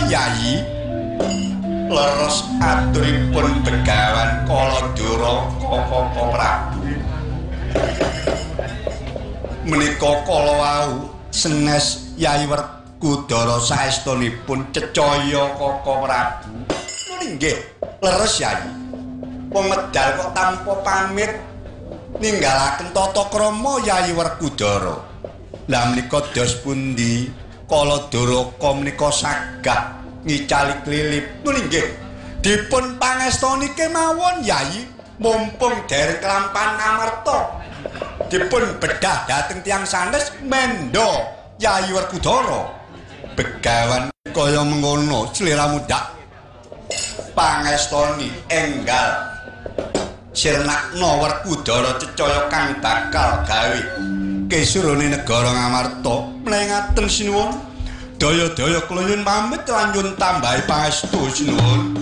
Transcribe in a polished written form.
Yayi leres aturipun Begawan Kaladara Kaka Prabu menika kala wau senes Yayi Werkudara saestunipun cecaya Kaka Prabu nggih leres Yayi wong medal kok tanpa pamit ninggalaken tata krama Yayi Werkudara lah menika dos pundi Kaladara menika sagah ngicali klilip nggih dipun pangestoni kemawon Yayi mumpung dereng kelampan amarta dipun bedah dhateng tiyang sanes mendha Yayi Werkudara Begawan kaya mengono sliramu dak pangestoni enggal sirnakna Werkudara Cecaya kang bakal gawe kesurone negara Ngamarta menawi ngaten sinuwun daya-daya kluyun pamit lan nyuwun tambahi pangestu sinuwun